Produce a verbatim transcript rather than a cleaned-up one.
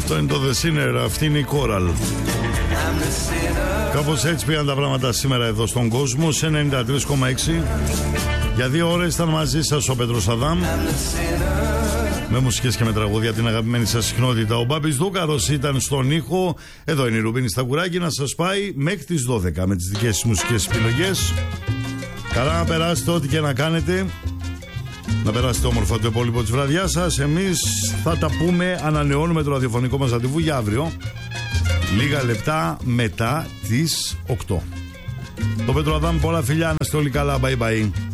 Αυτό είναι το The Sinner, αυτή είναι η Coral. Κάπως έτσι πήγαν τα πράγματα σήμερα εδώ στον κόσμο, σε ενενήντα τρία κόμμα έξι. Για δύο ώρες ήταν μαζί σας ο Πέτρος Αδάμ, με μουσικές και με τραγούδια την αγαπημένη σας συχνότητα. Ο Μπάμπης Δούκαρος ήταν στον ήχο. Εδώ είναι η Ρουμπίνη Σταγκουράκη να σας πάει μέχρι τις δώδεκα με τις δικές σας μουσικές επιλογές. Καλά να περάσετε ό,τι και να κάνετε. Να περάσετε όμορφα το υπόλοιπο της βραδιάς σας. Εμείς θα τα πούμε, ανανεώνουμε το ραδιοφωνικό μας ραντεβού για αύριο, λίγα λεπτά μετά τις οκτώ. Το Πέτρο Αδάμ, πολλά φιλιά, να είστε όλοι καλά, bye bye.